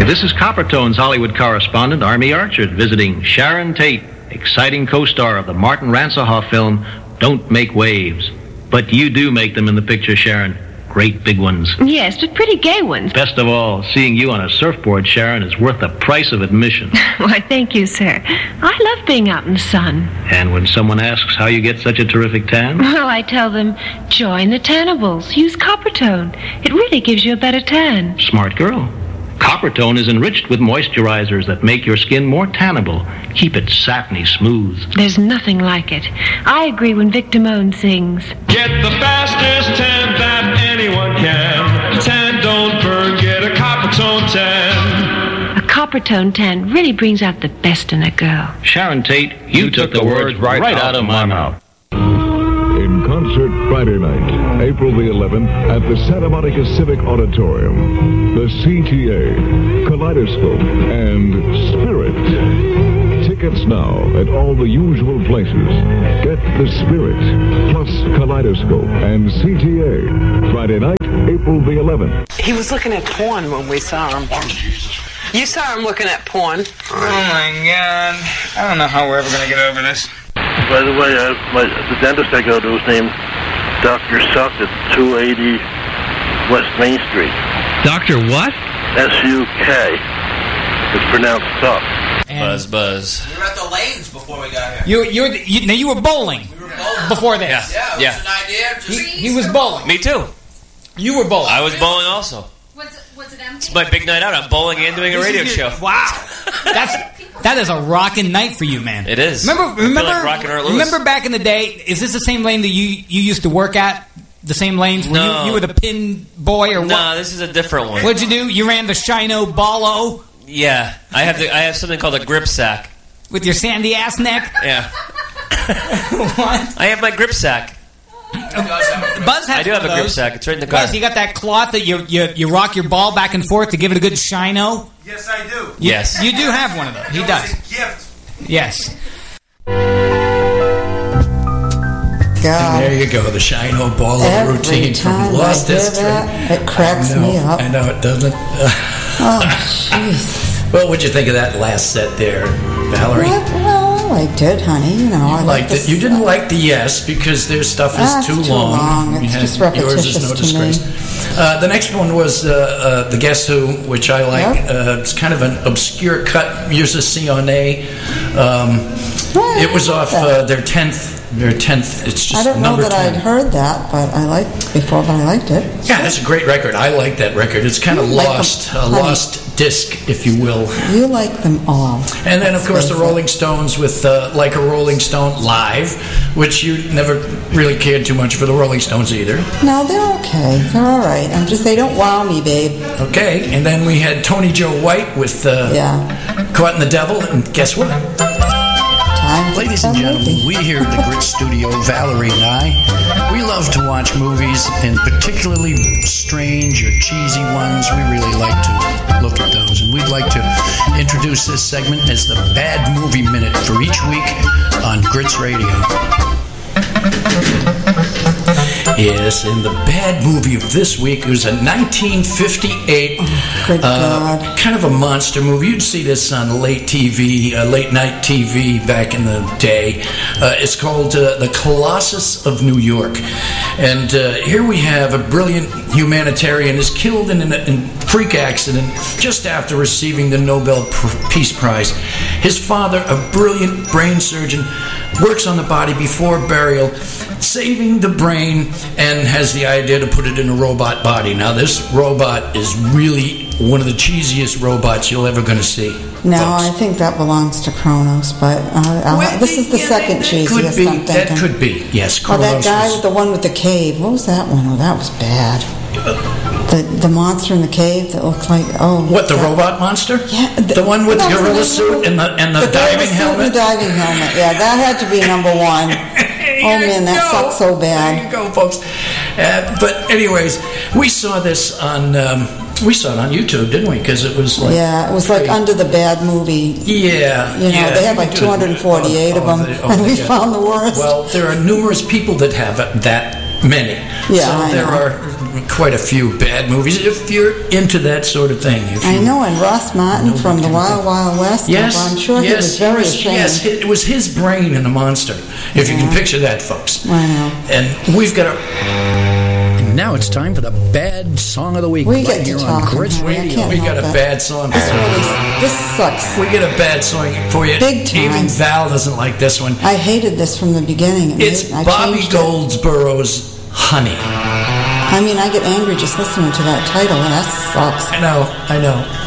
This is Coppertone's Hollywood correspondent, Army Archer, visiting Sharon Tate, exciting co-star of the Martin Ransohoff film, Don't Make Waves. But you do make them in the picture, Sharon. Great big ones. Yes, but pretty gay ones. Best of all, seeing you on a surfboard, Sharon, is worth the price of admission. Why, thank you, sir. I love being out in the sun. And when someone asks how you get such a terrific tan? Well, I tell them, join the Tannables. Use Coppertone. It really gives you a better tan. Smart girl. Coppertone is enriched with moisturizers that make your skin more tannable. Keep it satiny smooth. There's nothing like it. I agree when Vic Damone sings. Get the fastest tan that anyone can. Tan don't burn, get a Coppertone tan. A Coppertone tan really brings out the best in a girl. Sharon Tate, you took the words right out of my mouth. In concert Friday night, April the 11th, at the Santa Monica Civic Auditorium, the CTA, Kaleidoscope, and Spirit. Tickets now at all the usual places. Get the Spirit, plus Kaleidoscope and CTA. Friday night, April the 11th. He was looking at porn when we saw him. You saw him looking at porn. Oh my God. I don't know how we're ever going to get over this. By the way, the dentist I go to is named Dr. Suck at 280 West Main Street. Dr. what? S-U-K. It's pronounced Suck. Buzz. We were at the Lanes before we got here. You were bowling. We were bowling. Before this. Yeah, it was an idea. He was bowling. Me too. You were bowling. I was bowling also. Was it empty? It's my big night out. I'm bowling and doing a radio show. Wow. That is a rockin' night for you, man. It is. Remember back in the day, is this the same lane that you used to work at? The same lanes? No. You were the pin boy or what? No, this is a different one. What'd you do? You ran the Shino Ballo? Yeah. I have something called a grip sack. With your sandy ass neck? Yeah. What? I have my grip sack. Buzz has I do have a grip those. sack. It's right in the car. Buzz, you got that cloth that you rock your ball back and forth to give it a good shino? Yes, I do. Yes. You do have one of those. He does. It's a gift. Yes. God. There you go, the Shino Ballo routine from Lost History. It cracks me up. I know it doesn't. Oh, jeez. Well, what'd you think of that last set there, Valerie? Well, I liked it, honey. You know, I liked it. You didn't like the yes because their stuff is too long. It's just repetitious yours is no to disgrace. me. The next one was the Guess Who, which I like. Yep. It's kind of an obscure cut. Here's a C-on-A. It was off their 10th. It's just I don't know number that 10. I'd heard that, but I liked it. Yeah, that's a great record. I like that record. It's kind of lost, lost disc, if you will. You like them all. And then, of course, the Rolling Stones with Like a Rolling Stone Live, which you never really cared too much for the Rolling Stones either. No, they're okay. They're all right. They don't wow me, babe. Okay, and then we had Tony Joe White with Caught in the Devil, and guess what? Ladies and gentlemen, we here at the Grit Studio, Valerie and I, we love to watch movies, and particularly strange or cheesy ones. We really like to look at those, and we'd like to introduce this segment as the Bad Movie Minute for each week on Grits Radio. Yes, and the bad movie of this week was a 1958 kind of a monster movie. You'd see this on late night TV back in the day. It's called The Colossus of New York. And here we have a brilliant humanitarian is killed in a freak accident just after receiving the Nobel Peace Prize. His father, a brilliant brain surgeon, works on the body before burial, saving the brain, and has the idea to put it in a robot body. Now, this robot is really one of the cheesiest robots you're ever going to see. No, folks. I think that belongs to Kronos, but this is the second cheesiest, I'm thinking. That could be, yes. Kronos that guy with the one with the cave. What was that one? Oh, that was bad. The monster in the cave that looks like what, the robot monster? Yeah, the one with the gorilla suit and the diving helmet. The diving helmet. Yeah, that had to be number one. Oh man, that sucks so bad. There you go, folks. But anyways, we saw this on YouTube, didn't we? Because it was like it was like under the bad movie. Yeah, they had like 248 of them, and we found the worst. Well, there are numerous people that have that many. Yeah, so there are quite a few bad movies if you're into that sort of thing. I know, and Ross Martin from the Wild Wild West. Yes, I'm sure he was very ashamed. Yes, it was his brain in the monster. If you can picture that, folks. I know. And we've got And now it's time for the bad song of the week. We right get to here talk on Grit Radio. We got a bad song. This sucks. We get a bad song for you. Big time. Even Val doesn't like this one. I hated this from the beginning. It's Bobby Goldsborough's Honey. I mean, I get angry just listening to that title, and that sucks. I know.